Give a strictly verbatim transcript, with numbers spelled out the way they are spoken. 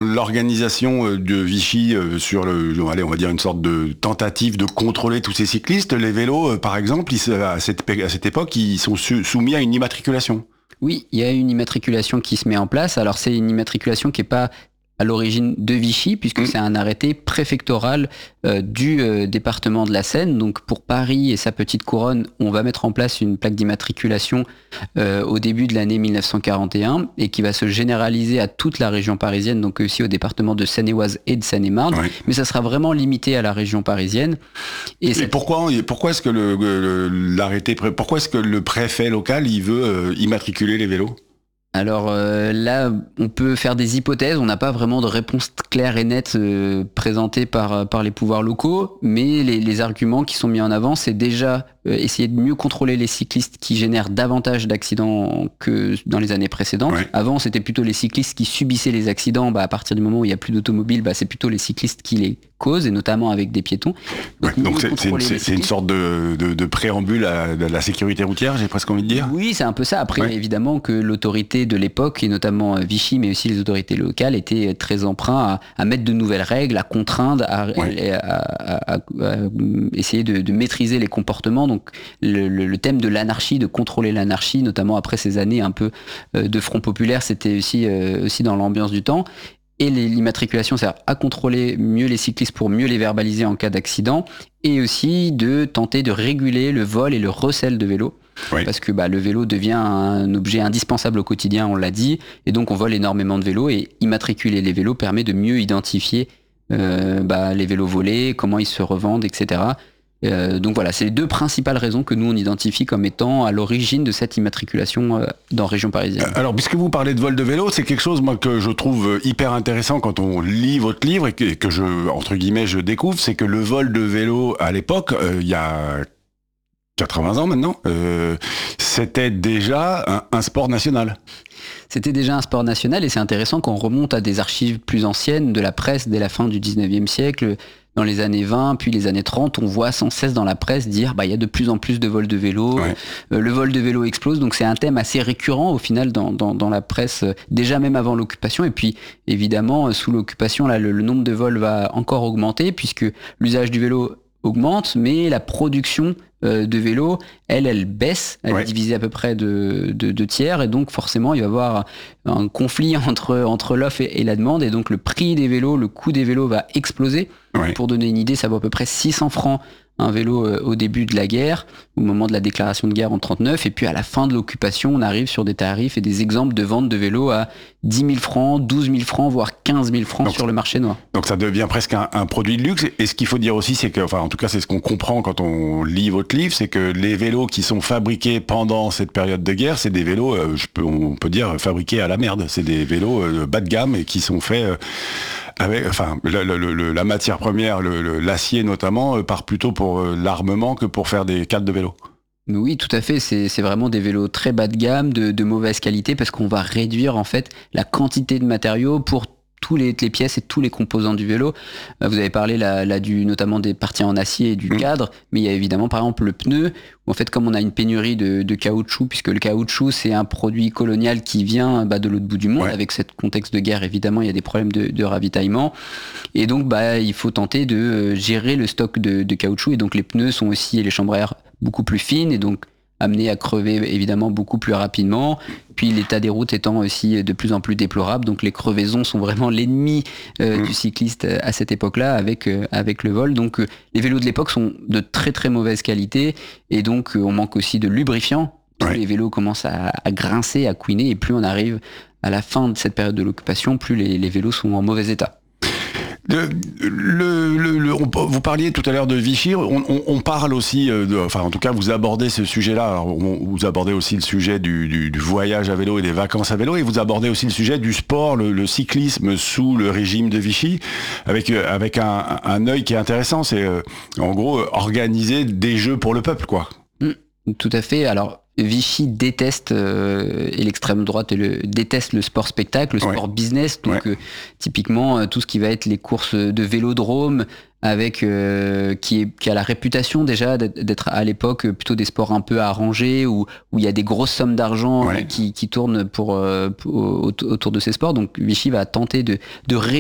l'organisation de Vichy sur le, allez, on va dire une sorte de tentative de contrôler tous ces cyclistes, les vélos, par exemple, ils, à, cette, à cette époque, ils sont soumis à une immatriculation. Oui, il y a une immatriculation qui se met en place. Alors c'est une immatriculation qui n'est pas à l'origine de Vichy, puisque mmh. c'est un arrêté préfectoral euh, du euh, département de la Seine. Donc pour Paris et sa petite couronne, on va mettre en place une plaque d'immatriculation euh, au début de l'année mille neuf cent quarante et un et qui va se généraliser à toute la région parisienne, donc aussi au département de Seine-et-Oise et de Seine-et-Marne. Oui. Mais ça sera vraiment limité à la région parisienne. Et, et cette... pourquoi, pourquoi est-ce que le, le, l'arrêté, pourquoi est-ce que le préfet local il veut euh, immatriculer les vélos ? Alors euh, là, on peut faire des hypothèses, on n'a pas vraiment de réponse claire et nette euh, présentée par, par les pouvoirs locaux, mais les, les arguments qui sont mis en avant, c'est déjà euh, essayer de mieux contrôler les cyclistes qui génèrent davantage d'accidents que dans les années précédentes. Ouais. Avant, c'était plutôt les cyclistes qui subissaient les accidents, bah, à partir du moment où il n'y a plus d'automobiles, bah, c'est plutôt les cyclistes qui les causent, et notamment avec des piétons. Donc, ouais, donc c'est, c'est, une, c'est une sorte de, de, de préambule à de la sécurité routière, j'ai presque envie de dire. Oui, c'est un peu ça. Après, ouais. évidemment que l'autorité de l'époque, et notamment Vichy, mais aussi les autorités locales, étaient très emprunts à, à mettre de nouvelles règles, à contraindre, à, ouais. à, à, à, à essayer de, de maîtriser les comportements. Donc le, le, le thème de l'anarchie, de contrôler l'anarchie, notamment après ces années un peu de Front populaire, c'était aussi, euh, aussi dans l'ambiance du temps. Et l'immatriculation sert à contrôler mieux les cyclistes pour mieux les verbaliser en cas d'accident, et aussi de tenter de réguler le vol et le recel de vélos. Oui. Parce que bah, le vélo devient un objet indispensable au quotidien, on l'a dit, et donc on vole énormément de vélos, et immatriculer les vélos permet de mieux identifier euh, bah, les vélos volés, comment ils se revendent, et cetera. Euh, donc voilà, c'est les deux principales raisons que nous on identifie comme étant à l'origine de cette immatriculation euh, dans la région parisienne. Alors puisque vous parlez de vol de vélo, c'est quelque chose moi que je trouve hyper intéressant quand on lit votre livre et que, et que je, entre guillemets, je découvre, c'est que le vol de vélo à l'époque, il euh, y a quatre-vingts ans maintenant, euh, c'était déjà un, un sport national. C'était déjà un sport national, et c'est intéressant qu'on remonte à des archives plus anciennes de la presse dès la fin du dix-neuvième siècle. Dans les années vingt, puis les années trente, on voit sans cesse dans la presse dire bah il y a de plus en plus de vols de vélo, ouais. euh, le vol de vélo explose, donc c'est un thème assez récurrent au final dans, dans, dans la presse, euh, déjà même avant l'occupation, et puis évidemment euh, sous l'occupation, là, le, le nombre de vols va encore augmenter puisque l'usage du vélo augmente, mais la production euh, de vélos, elle, elle baisse, elle ouais. est divisée à peu près de, de, de tiers, et donc forcément il va y avoir un conflit entre, entre l'offre et, et la demande, et donc le prix des vélos, le coût des vélos va exploser. Ouais. Pour donner une idée, ça vaut à peu près six cents francs un vélo euh, au début de la guerre, au moment de la déclaration de guerre en trente-neuf, et puis à la fin de l'occupation, on arrive sur des tarifs et des exemples de vente de vélos à dix mille francs, douze mille francs, voire quinze mille francs donc, sur le marché noir. Donc ça devient presque un, un produit de luxe, et ce qu'il faut dire aussi, c'est que, enfin en tout cas c'est ce qu'on comprend quand on lit votre livre, c'est que les vélos qui sont fabriqués pendant cette période de guerre, c'est des vélos, euh, je peux, on peut dire, fabriqués à la merde. C'est des vélos euh, bas de gamme et qui sont faits... Euh, Avec, enfin, le, le, le, la matière première, le, le, l'acier notamment, euh, part plutôt pour euh, l'armement que pour faire des cadres de vélo. Oui, tout à fait. C'est, c'est vraiment des vélos très bas de gamme, de, de mauvaise qualité, parce qu'on va réduire en fait la quantité de matériaux pour tous les, les pièces et tous les composants du vélo. Vous avez parlé là, là du, notamment des parties en acier et du mmh. cadre, mais il y a évidemment par exemple le pneu, où en fait comme on a une pénurie de, de caoutchouc, puisque le caoutchouc c'est un produit colonial qui vient bah, de l'autre bout du monde, ouais. avec ce contexte de guerre évidemment il y a des problèmes de, de ravitaillement, et donc bah, il faut tenter de gérer le stock de, de caoutchouc, et donc les pneus sont aussi, et les chambres à air beaucoup plus fines, et donc amené à crever évidemment beaucoup plus rapidement, puis l'état des routes étant aussi de plus en plus déplorable, donc les crevaisons sont vraiment l'ennemi euh, mmh. du cycliste à cette époque-là avec, euh, avec le vol. Donc euh, les vélos de l'époque sont de très très mauvaise qualité, et donc euh, on manque aussi de lubrifiant. Ouais. Les vélos commencent à, à grincer, à couiner, et plus on arrive à la fin de cette période de l'occupation, plus les, les vélos sont en mauvais état. Le, le, le, le, on, vous parliez tout à l'heure de Vichy, on, on, on parle aussi, de, enfin en tout cas vous abordez ce sujet-là, alors, on, vous abordez aussi le sujet du, du, du voyage à vélo et des vacances à vélo, et vous abordez aussi le sujet du sport, le, le cyclisme sous le régime de Vichy, avec, avec un, un œil qui est intéressant, c'est en gros organiser des jeux pour le peuple, quoi. Mmh, tout à fait, alors... Vichy déteste, euh, et l'extrême droite le, déteste le sport spectacle, le sport ouais. business, donc ouais. euh, typiquement euh, tout ce qui va être les courses de vélodrome, avec euh, qui, est, qui a la réputation déjà d'être à l'époque plutôt des sports un peu arrangés, où où il y a des grosses sommes d'argent ouais. qui, qui tournent pour, euh, pour autour de ces sports. Donc Vichy va tenter de, de ré